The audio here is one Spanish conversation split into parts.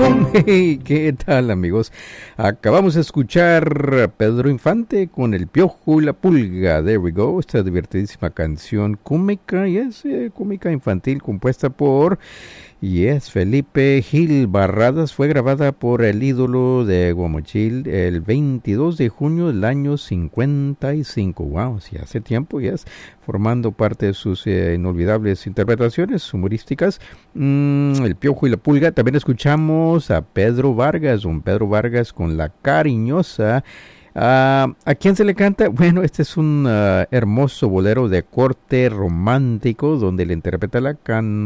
Hey, ¿qué tal, amigos? Acabamos de escuchar a Pedro Infante con El Piojo y la Pulga. There we go. Esta divertidísima canción cómica, cómica infantil compuesta por Felipe Gil Barradas. Fue grabada por el ídolo de Guamuchil el 22 de junio del año 55. Wow, sí, hace tiempo, formando parte de sus inolvidables interpretaciones humorísticas. El Piojo y la Pulga. También escuchamos a Pedro Vargas, don Pedro Vargas con La Cariñosa. ¿A quién se le canta? Bueno, este es un hermoso bolero de corte romántico donde le interpreta le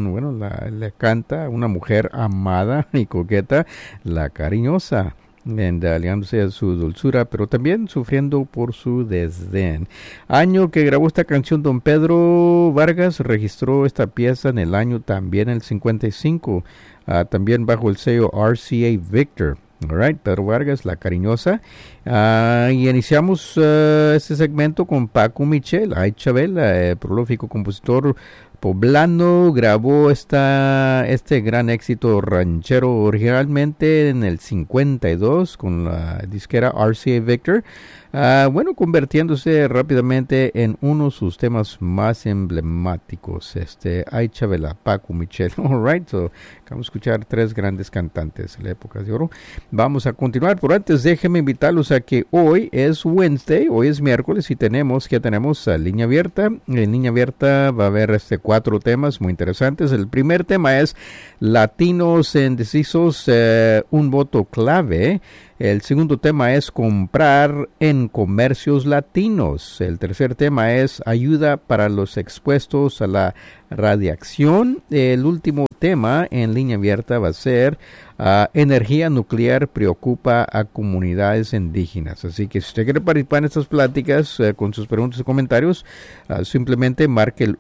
canta a una mujer amada y coqueta, la cariñosa, aliándose a su dulzura, pero también sufriendo por su desdén. Año que grabó esta canción don Pedro Vargas, registró esta pieza en el año también el 55, también bajo el sello RCA Victor. Alright, Pedro Vargas, La Cariñosa. Y iniciamos este segmento con Paco Michel. Ay, Chabela, prolífico compositor poblano, grabó este gran éxito ranchero originalmente en el 52 con la disquera RCA Victor. Convirtiéndose rápidamente en uno de sus temas más emblemáticos. Ay, Chabela, Paco Michel. Alright, so vamos a escuchar tres grandes cantantes de la época de oro. Vamos a continuar, pero antes déjenme invitarlos a que hoy es Wednesday, hoy es miércoles y tenemos línea abierta. En línea abierta va a haber 4 temas muy interesantes. El primer tema es Latinos indecisos, un voto clave. El segundo tema es comprar en comercios latinos. El tercer tema es ayuda para los expuestos a la radiación. El último tema en línea abierta va a ser energía nuclear preocupa a comunidades indígenas. Así que si usted quiere participar en estas pláticas con sus preguntas y comentarios, simplemente marque el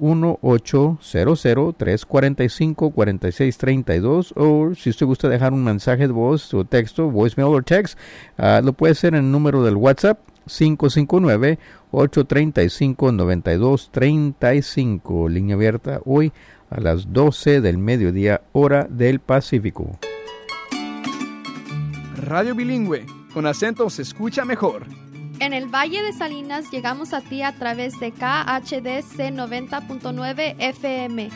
1-800-345-4632, o si usted gusta dejar un mensaje de voz o texto, voicemail o text, lo puede hacer en el número del WhatsApp 559-835-9235. Línea abierta hoy a las 12 del mediodía, hora del Pacífico. Radio Bilingüe, con acento se escucha mejor. En el Valle de Salinas llegamos a ti a través de KHDC 90.9 FM.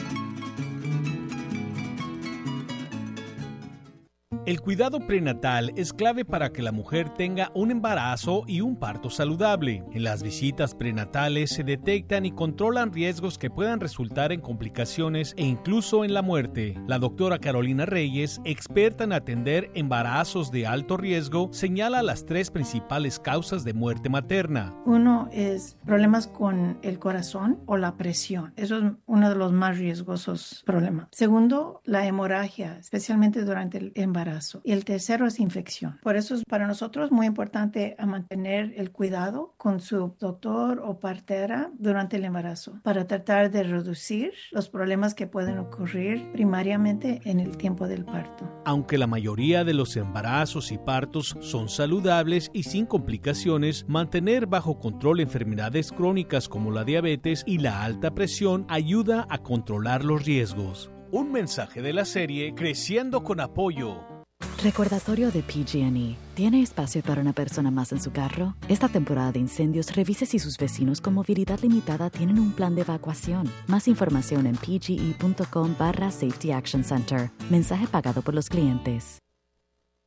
El cuidado prenatal es clave para que la mujer tenga un embarazo y un parto saludable. En las visitas prenatales se detectan y controlan riesgos que puedan resultar en complicaciones e incluso en la muerte. La doctora Carolina Reyes, experta en atender embarazos de alto riesgo, señala las 3 principales causas de muerte materna. Uno es problemas con el corazón o la presión. Eso es uno de los más riesgosos problemas. Segundo, la hemorragia, especialmente durante el embarazo. Y el tercero es infección. Por eso es para nosotros muy importante mantener el cuidado con su doctor o partera durante el embarazo para tratar de reducir los problemas que pueden ocurrir primariamente en el tiempo del parto. Aunque la mayoría de los embarazos y partos son saludables y sin complicaciones, mantener bajo control enfermedades crónicas como la diabetes y la alta presión ayuda a controlar los riesgos. Un mensaje de la serie Creciendo con Apoyo. Recordatorio de PG&E. ¿Tiene espacio para una persona más en su carro? Esta temporada de incendios, revise si sus vecinos con movilidad limitada tienen un plan de evacuación. Más información en pge.com/Safety Action Center. Mensaje pagado por los clientes.